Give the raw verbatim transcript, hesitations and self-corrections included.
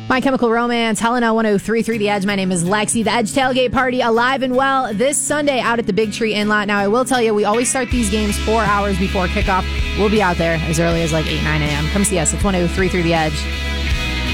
My Chemical Romance, Helena one oh three point three The Edge. My name is Lexi. The Edge Tailgate Party alive and well this Sunday out at the Big Tree Inlet. Now, I will tell you, we always start these games four hours before kickoff. We'll be out there as early as like eight, nine a.m. Come see us. It's one oh three point three The Edge.